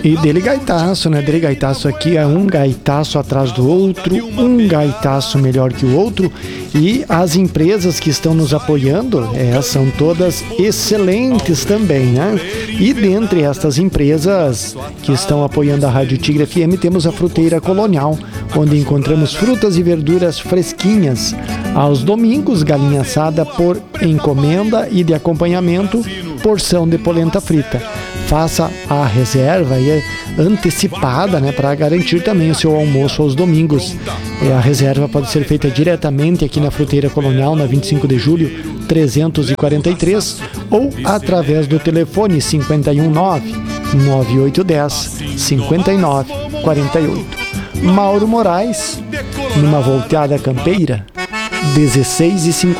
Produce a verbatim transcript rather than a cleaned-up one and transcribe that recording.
E dele gaitaço, né? Dele gaitaço aqui é um gaitaço atrás do outro, um gaitaço melhor que o outro. E as empresas que estão nos apoiando, é, são todas excelentes também, né? E dentre estas empresas que estão apoiando a Rádio Tigre F M, temos a Fruteira Colonial, onde encontramos frutas e verduras fresquinhas. Aos domingos, galinha assada por encomenda e de acompanhamento, porção de polenta frita. Faça a reserva aí antecipada, né, para garantir também o seu almoço aos domingos. E a reserva pode ser feita diretamente aqui na Fruteira Colonial, na vinte e cinco de julho, trezentos e quarenta e três, ou através do telefone cinco um nove, nove oito um zero, cinco nove quatro oito. Mauro Moraes, numa volteada campeira, dezesseis e cinquenta.